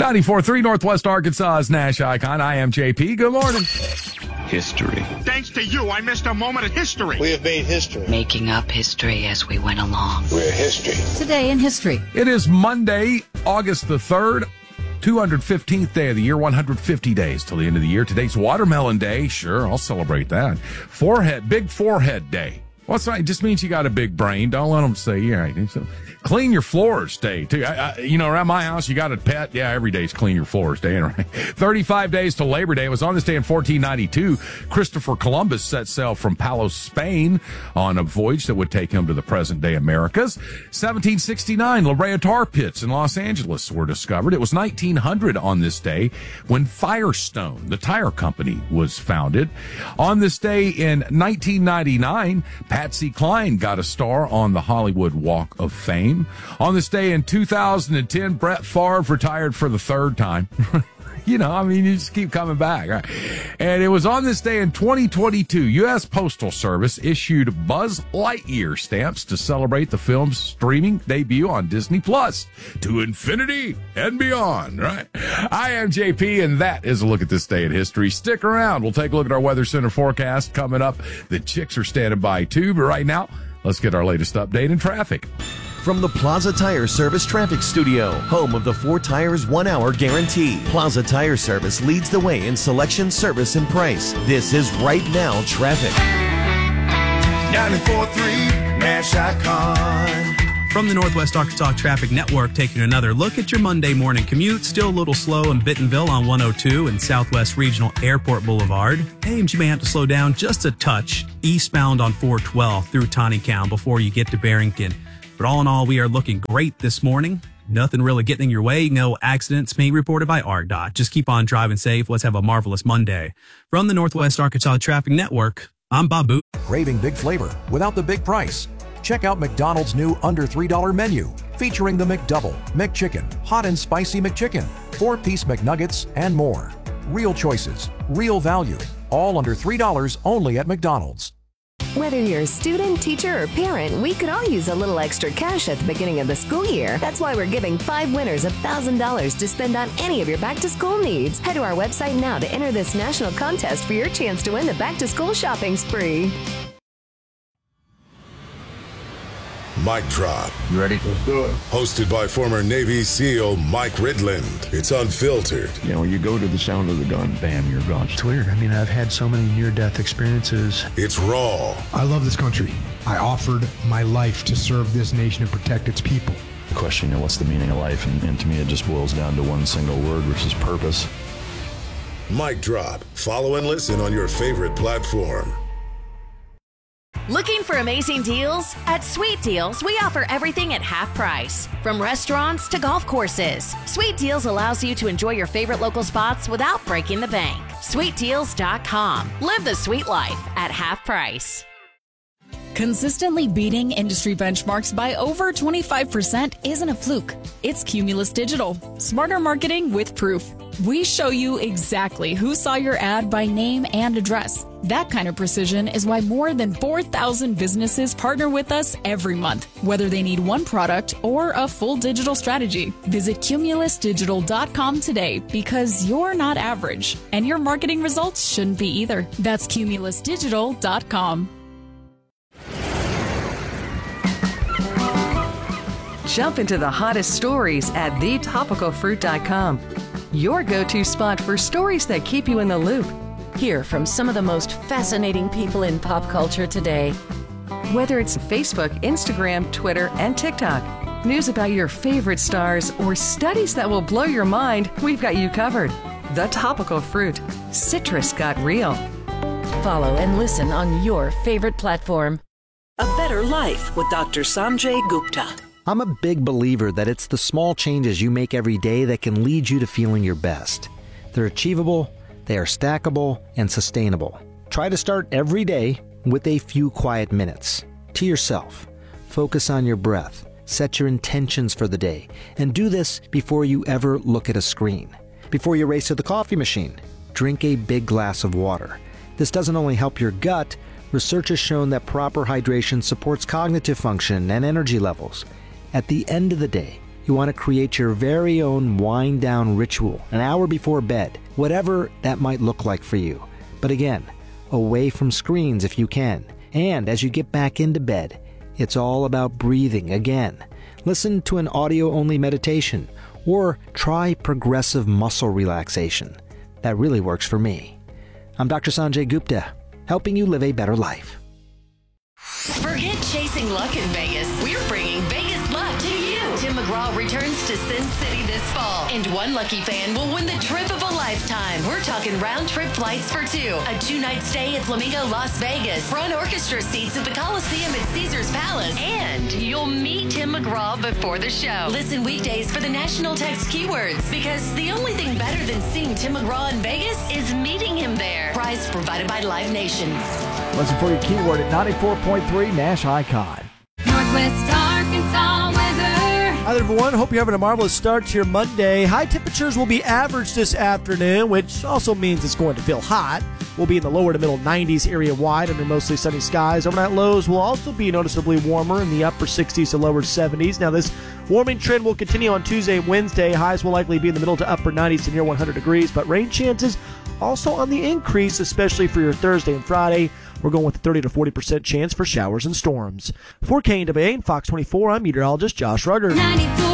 94.3 Northwest Arkansas's Nash Icon. I am JP. Good morning. History. Thanks to you, I missed a moment of history. We have made history. Making up history as we went along. We're history. Today in history. It is Monday, August the 3rd, 215th day of the year, 150 days till the end of the year. Today's Watermelon Day. Sure, I'll celebrate that. Big forehead day. What's that? It just means you got a big brain. Don't let them say, yeah. Clean your floors day, too. Around my house, you got a pet. Yeah, every day's clean your floors day. Right? 35 days till Labor Day. It was on this day in 1492. Christopher Columbus set sail from Palos, Spain on a voyage that would take him to the present-day Americas. 1769, La Brea tar pits in Los Angeles were discovered. It was 1900 on this day when Firestone, the tire company, was founded. On this day in 1999, Patsy Cline got a star on the Hollywood Walk of Fame. On this day in 2010, Brett Favre retired for the third time. You just keep coming back. Right? And it was on this day in 2022, U.S. Postal Service issued Buzz Lightyear stamps to celebrate the film's streaming debut on Disney Plus, To Infinity and Beyond, right? I am JP, and that is a look at this day in history. Stick around. We'll take a look at our Weather Center forecast coming up. The chicks are standing by, too, but right now, let's get our latest update in traffic. From the Plaza Tire Service Traffic Studio, home of the 4 Tires 1 Hour Guarantee. Plaza Tire Service leads the way in selection, service, and price. This is Right Now Traffic. 94.3 Nash Icon. From the Northwest Arkansas Traffic Network, taking another look at your Monday morning commute. Still a little slow in Bentonville on 102 and Southwest Regional Airport Boulevard. Ames, you may have to slow down just a touch eastbound on 412 through Taneytown before you get to Barrington. But all in all, we are looking great this morning. Nothing really getting in your way. No accidents being reported by RDOT. Just keep on driving safe. Let's have a marvelous Monday. From the Northwest Arkansas Traffic Network, I'm Bob Boot. Craving big flavor without the big price? Check out McDonald's new under $3 menu, featuring the McDouble, McChicken, Hot and Spicy McChicken, 4-piece McNuggets, and more. Real choices, real value, all under $3 only at McDonald's. Whether you're a student, teacher, or parent, we could all use a little extra cash at the beginning of the school year. That's why we're giving 5 winners $1,000 to spend on any of your back-to-school needs. Head to our website now to enter this national contest for your chance to win the back-to-school shopping spree. Mic Drop. You ready? Let's do it. Hosted by former Navy SEAL Mike Ridland. It's unfiltered. You go to the sound of the gun, bam, you're gone. It's weird. I've had so many near-death experiences. It's raw. I love this country. I offered my life to serve this nation and protect its people. The question, what's the meaning of life? And to me, it just boils down to one single word, which is purpose. Mic Drop. Follow and listen on your favorite platform. Looking for amazing deals? At Sweet Deals, we offer everything at half price. From restaurants to golf courses, Sweet Deals allows you to enjoy your favorite local spots without breaking the bank. SweetDeals.com. Live the sweet life at half price. Consistently beating industry benchmarks by over 25% isn't a fluke. It's Cumulus Digital. Smarter marketing with proof. We show you exactly who saw your ad by name and address. That kind of precision is why more than 4,000 businesses partner with us every month, whether they need one product or a full digital strategy. Visit cumulusdigital.com today because you're not average, and your marketing results shouldn't be either. That's cumulusdigital.com. Jump into the hottest stories at thetopicalfruit.com. Your go-to spot for stories that keep you in the loop. Hear from some of the most fascinating people in pop culture today. Whether it's Facebook, Instagram, Twitter, and TikTok, news about your favorite stars, or studies that will blow your mind, we've got you covered. The Topical Fruit. Citrus got real. Follow and listen on your favorite platform. A Better Life with Dr. Sanjay Gupta. I'm a big believer that it's the small changes you make every day that can lead you to feeling your best. They're achievable, they are stackable, and sustainable. Try to start every day with a few quiet minutes. To yourself, focus on your breath, set your intentions for the day, and do this before you ever look at a screen. Before you race to the coffee machine, drink a big glass of water. This doesn't only help your gut, research has shown that proper hydration supports cognitive function and energy levels. At the end of the day, You want to create your very own wind-down ritual an hour before bed, whatever that might look like for you. But again, away from screens if you can. And as you get back into bed, it's all about breathing again. Listen to an audio-only meditation or try progressive muscle relaxation. That really works for me. I'm Dr. Sanjay Gupta, helping you live a better life. Forget chasing luck in Vegas. We're bringing Vegas luck to you. Tim McGraw returns to Sin City this fall, and one lucky fan will win the trip of a lifetime. We're talking round-trip flights for two, a 2-night stay at Flamingo Las Vegas, front orchestra seats at the Coliseum at Caesars Palace, and you'll meet Tim McGraw before the show. Listen weekdays for the national text keywords, because the only thing better than seeing Tim McGraw in Vegas is meeting him there. Prize provided by Live Nation. Listen for your keyword at 94.3 Nash Icon. Northwest Arkansas weather. Hi there, everyone. Hope you're having a marvelous start to your Monday. High temperatures will be average this afternoon, which also means it's going to feel hot. We'll be in the lower to middle 90s area-wide under mostly sunny skies. Overnight lows will also be noticeably warmer in the upper 60s to lower 70s. Now, this warming trend will continue on Tuesday and Wednesday. Highs will likely be in the middle to upper 90s to near 100 degrees, but rain chances also on the increase, especially for your Thursday and Friday. We're going with a 30 to 40% chance for showers and storms. For KNWA and Fox 24, I'm meteorologist Josh Rugger.